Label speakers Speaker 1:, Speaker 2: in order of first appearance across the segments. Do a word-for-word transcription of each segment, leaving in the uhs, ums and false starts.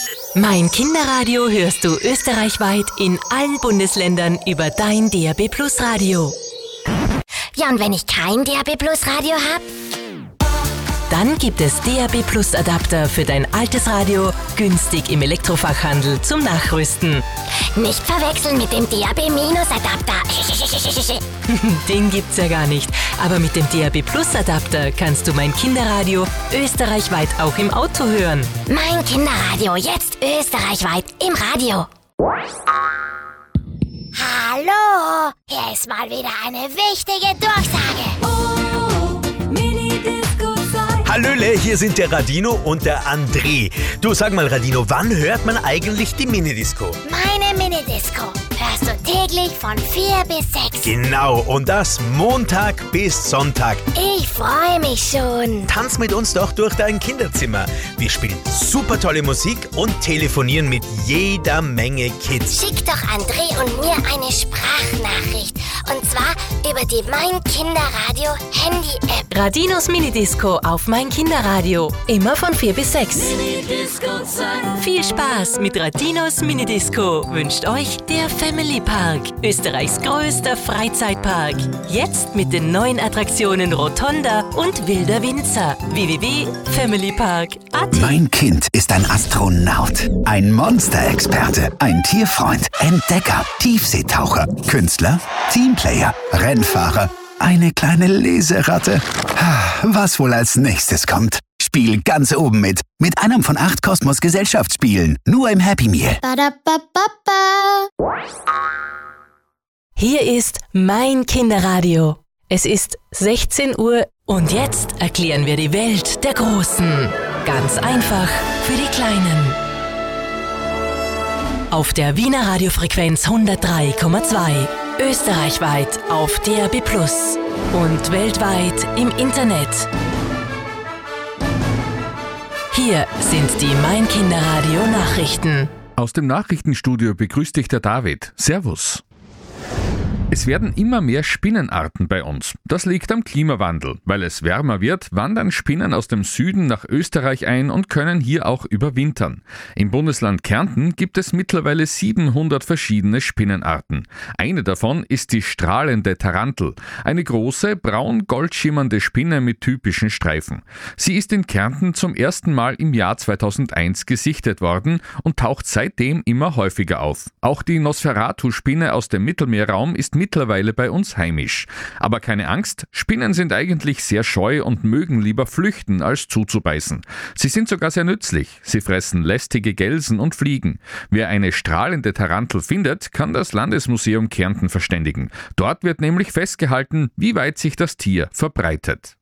Speaker 1: Mein Kinderradio hörst du österreichweit in allen Bundesländern über dein D A B Plus Radio.
Speaker 2: Ja, und wenn ich kein D A B Plus Radio habe?
Speaker 1: Dann gibt es D A B Plus Adapter für dein altes Radio günstig im Elektrofachhandel zum Nachrüsten.
Speaker 2: Nicht verwechseln mit dem D A B Minus Adapter.
Speaker 1: Den gibt's ja gar nicht. Aber mit dem D A B Plus Adapter kannst du mein Kinderradio österreichweit auch im Auto hören.
Speaker 2: Mein Kinderradio, jetzt österreichweit im Radio. Hallo, hier ist mal wieder eine wichtige Durchsage.
Speaker 3: Oh, Mini-Disco-Zeit.
Speaker 4: Hallöle, hier sind der Radino und der André. Du, sag mal Radino, wann hört man eigentlich die Minidisco?
Speaker 2: Meine Minidisco hörst du täglich von vier bis sechs.
Speaker 4: Genau, und das Montag bis Sonntag.
Speaker 2: Ich freue mich schon.
Speaker 4: Tanz mit uns doch durch dein Kinderzimmer. Wir spielen super tolle Musik und telefonieren mit jeder Menge Kids.
Speaker 2: Schick doch André und mir eine Sprachnachricht. Und zwar über die Mein Kinderradio Handy-App.
Speaker 1: Radinos Minidisco auf Mein Kinderradio. Immer von vier bis sechs.
Speaker 3: Mini-Disco-Zeit.
Speaker 1: Viel Spaß mit Radinos Minidisco wünscht euch der Family Park, Österreichs größter Freizeitpark. Jetzt mit den neuen Attraktionen Rotonda und Wilder Winzer. w w w punkt family park punkt a t.
Speaker 5: Mein Kind ist ein Astronaut, ein Monsterexperte, ein Tierfreund, Entdecker, Tiefseetaucher, Künstler, Teamplayer, Rennfahrer, eine kleine Leseratte. Was wohl als nächstes kommt? Spiel ganz oben mit. Mit einem von acht Kosmos-Gesellschaftsspielen. Nur im Happy Meal.
Speaker 2: Ba-da-ba-ba-ba.
Speaker 1: Hier ist Mein Kinderradio. Es ist sechzehn Uhr und jetzt erklären wir die Welt der Großen. Ganz einfach für die Kleinen. Auf der Wiener Radiofrequenz hundertdrei Komma zwei. Österreichweit auf D A B Plus und weltweit im Internet. Hier sind die Mein Kinderradio Nachrichten.
Speaker 6: Aus dem Nachrichtenstudio begrüßt dich der David. Servus. Es werden immer mehr Spinnenarten bei uns. Das liegt am Klimawandel. Weil es wärmer wird, wandern Spinnen aus dem Süden nach Österreich ein und können hier auch überwintern. Im Bundesland Kärnten gibt es mittlerweile siebenhundert verschiedene Spinnenarten. Eine davon ist die strahlende Tarantel. Eine große, braun-gold schimmernde Spinne mit typischen Streifen. Sie ist in Kärnten zum ersten Mal im Jahr zweitausendeins gesichtet worden und taucht seitdem immer häufiger auf. Auch die Nosferatu-Spinne aus dem Mittelmeerraum ist mittlerweile bei uns heimisch. Aber keine Angst, Spinnen sind eigentlich sehr scheu und mögen lieber flüchten, als zuzubeißen. Sie sind sogar sehr nützlich. Sie fressen lästige Gelsen und Fliegen. Wer eine strahlende Tarantel findet, kann das Landesmuseum Kärnten verständigen. Dort wird nämlich festgehalten, wie weit sich das Tier verbreitet.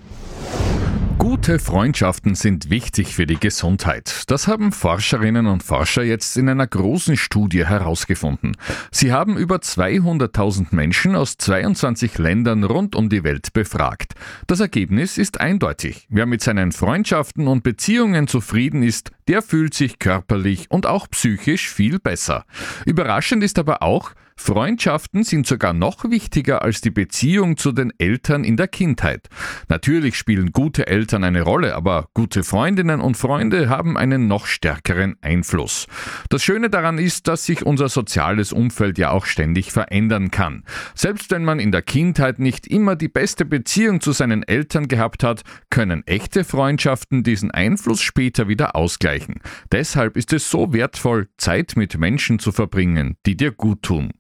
Speaker 6: Gute Freundschaften sind wichtig für die Gesundheit. Das haben Forscherinnen und Forscher jetzt in einer großen Studie herausgefunden. Sie haben über zweihunderttausend Menschen aus zweiundzwanzig Ländern rund um die Welt befragt. Das Ergebnis ist eindeutig. Wer mit seinen Freundschaften und Beziehungen zufrieden ist, der fühlt sich körperlich und auch psychisch viel besser. Überraschend ist aber auch, Freundschaften sind sogar noch wichtiger als die Beziehung zu den Eltern in der Kindheit. Natürlich spielen gute Eltern eine Rolle, aber gute Freundinnen und Freunde haben einen noch stärkeren Einfluss. Das Schöne daran ist, dass sich unser soziales Umfeld ja auch ständig verändern kann. Selbst wenn man in der Kindheit nicht immer die beste Beziehung zu seinen Eltern gehabt hat, können echte Freundschaften diesen Einfluss später wieder ausgleichen. Deshalb ist es so wertvoll, Zeit mit Menschen zu verbringen, die dir gut tun.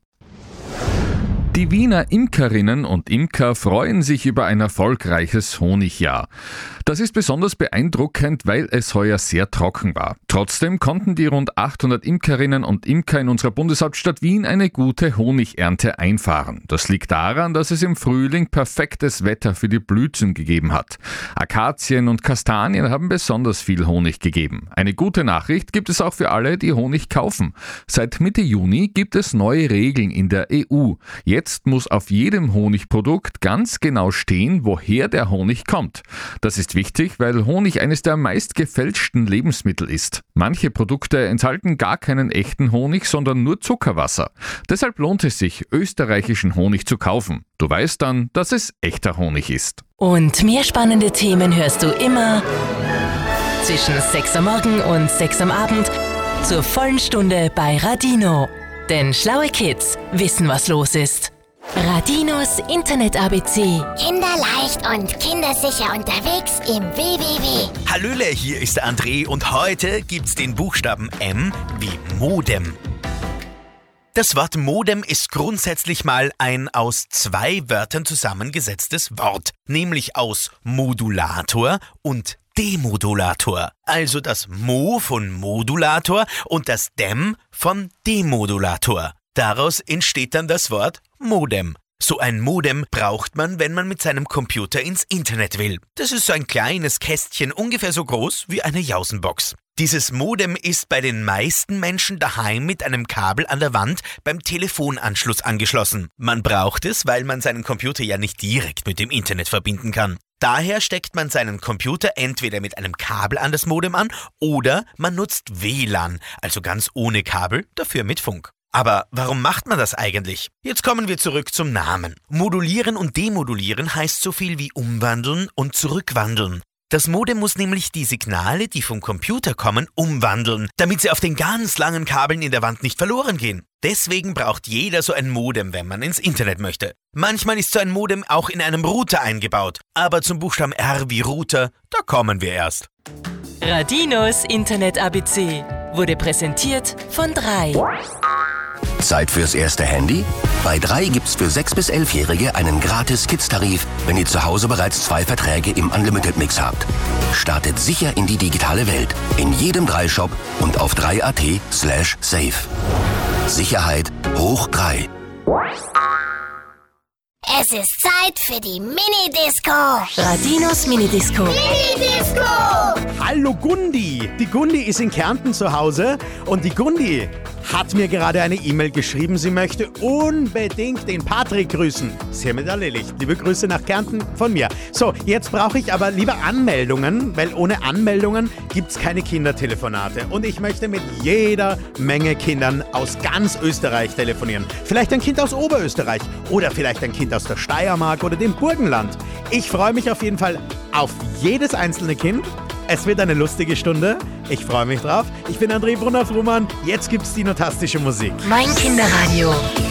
Speaker 6: Die Wiener Imkerinnen und Imker freuen sich über ein erfolgreiches Honigjahr. Das ist besonders beeindruckend, weil es heuer sehr trocken war. Trotzdem konnten die rund achthundert Imkerinnen und Imker in unserer Bundeshauptstadt Wien eine gute Honigernte einfahren. Das liegt daran, dass es im Frühling perfektes Wetter für die Blüten gegeben hat. Akazien und Kastanien haben besonders viel Honig gegeben. Eine gute Nachricht gibt es auch für alle, die Honig kaufen. Seit Mitte Juni gibt es neue Regeln in der E U. Jetzt muss auf jedem Honigprodukt ganz genau stehen, woher der Honig kommt. Das ist wichtig, weil Honig eines der meist gefälschten Lebensmittel ist. Manche Produkte enthalten gar keinen echten Honig, sondern nur Zuckerwasser. Deshalb lohnt es sich, österreichischen Honig zu kaufen. Du weißt dann, dass es echter Honig ist.
Speaker 1: Und mehr spannende Themen hörst du immer zwischen sechs am Morgen und sechs am Abend zur vollen Stunde bei Radino. Denn schlaue Kids wissen, was los ist. Radinos Internet-A B C.
Speaker 2: Kinderleicht und kindersicher unterwegs im W W W.
Speaker 4: Hallöle, hier ist der André und heute gibt's den Buchstaben M wie Modem. Das Wort Modem ist grundsätzlich mal ein aus zwei Wörtern zusammengesetztes Wort, nämlich aus Modulator und Demodulator. Also das Mo von Modulator und das Dem von Demodulator. Daraus entsteht dann das Wort Modem. So ein Modem braucht man, wenn man mit seinem Computer ins Internet will. Das ist so ein kleines Kästchen, ungefähr so groß wie eine Jausenbox. Dieses Modem ist bei den meisten Menschen daheim mit einem Kabel an der Wand beim Telefonanschluss angeschlossen. Man braucht es, weil man seinen Computer ja nicht direkt mit dem Internet verbinden kann. Daher steckt man seinen Computer entweder mit einem Kabel an das Modem an oder man nutzt W L A N, also ganz ohne Kabel, dafür mit Funk. Aber warum macht man das eigentlich? Jetzt kommen wir zurück zum Namen. Modulieren und demodulieren heißt so viel wie umwandeln und zurückwandeln. Das Modem muss nämlich die Signale, die vom Computer kommen, umwandeln, damit sie auf den ganz langen Kabeln in der Wand nicht verloren gehen. Deswegen braucht jeder so ein Modem, wenn man ins Internet möchte. Manchmal ist so ein Modem auch in einem Router eingebaut. Aber zum Buchstaben R wie Router, da kommen wir erst.
Speaker 1: Radinos Internet-A B C wurde präsentiert von drei.
Speaker 7: Zeit fürs erste Handy? Bei drei gibt's für sechs- bis elfjährige einen gratis Kids-Tarif, wenn ihr zu Hause bereits zwei Verträge im Unlimited-Mix habt. Startet sicher in die digitale Welt. In jedem drei Shop und auf drei punkt at slash safe. Sicherheit hoch drei.
Speaker 2: Es ist Zeit für die Mini-Disco.
Speaker 1: Radinos Minidisco.
Speaker 2: Mini-Disco!
Speaker 8: Hallo Gundi! Die Gundi ist in Kärnten zu Hause und die Gundi hat mir gerade eine E-Mail geschrieben, sie möchte unbedingt den Patrick grüßen. Ist hiermit erledigt. Liebe Grüße nach Kärnten von mir. So, jetzt brauche ich aber lieber Anmeldungen, weil ohne Anmeldungen gibt's keine Kindertelefonate. Und ich möchte mit jeder Menge Kindern aus ganz Österreich telefonieren. Vielleicht ein Kind aus Oberösterreich oder vielleicht ein Kind aus der Steiermark oder dem Burgenland. Ich freue mich auf jeden Fall auf jedes einzelne Kind. Es wird eine lustige Stunde. Ich freue mich drauf. Ich bin André Brunner-Frumann. Jetzt gibt's die notastische Musik.
Speaker 1: Mein Kinderradio.